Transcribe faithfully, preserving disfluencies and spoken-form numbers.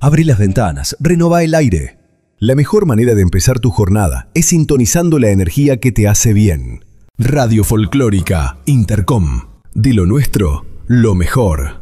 Abrí las ventanas, renová el aire. La mejor manera de empezar tu jornada es sintonizando la energía que te hace bien. Radio Folclórica Intercom. De lo nuestro, lo mejor.